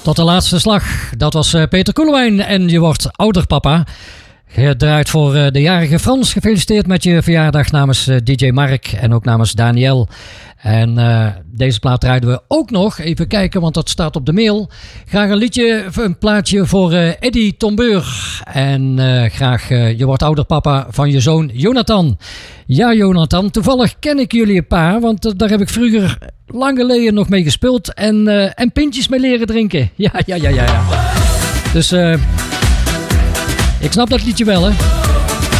Tot de laatste slag. Dat was Peter Koelewijn en je wordt ouder, papa. Gedraaid voor de jarige Frans. Gefeliciteerd met je verjaardag namens DJ Mark en ook namens Daniel. En deze plaat draaiden we ook nog. Even kijken, want dat staat op de mail. Graag een plaatje voor Eddie Tombeur. En graag Je wordt ouder, papa van je zoon Jonathan. Ja, Jonathan, toevallig ken ik jullie een paar. Want daar heb ik vroeger lang geleden nog mee gespeeld. En pintjes mee leren drinken. Ja. Dus ik snap dat liedje wel, hè.